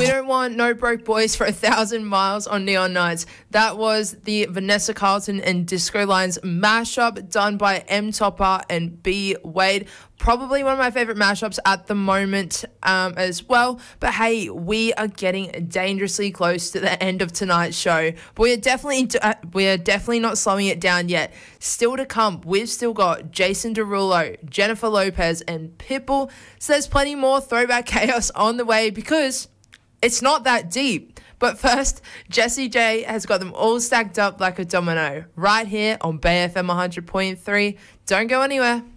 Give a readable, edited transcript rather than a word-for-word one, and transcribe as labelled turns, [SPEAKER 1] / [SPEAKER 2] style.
[SPEAKER 1] We Don't Want No Broke Boys for 1,000 Miles on Neon Nights. That was the Vanessa Carlton and Disco Lines mashup done by M Topper and B Wade. Probably one of my favorite mashups at the moment as well. But hey, we are getting dangerously close to the end of tonight's show. But we are definitely not slowing it down yet. Still to come, we've still got Jason Derulo, Jennifer Lopez, and Pitbull. So there's plenty more throwback chaos on the way because it's not that deep. But first, Jessie J has got them all stacked up like a domino right here on Bay FM 100.3. Don't go anywhere.